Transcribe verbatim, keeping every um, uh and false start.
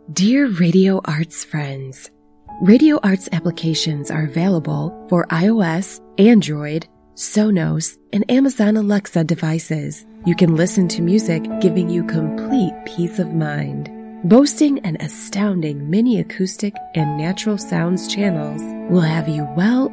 Dear Radio Arts friends, Radio Arts applications are available for iOS, Android, Sonos, and Amazon Alexa devices. You can listen to music, giving you complete peace of mind. Boasting an astounding mini acoustic and natural sounds channels will have you well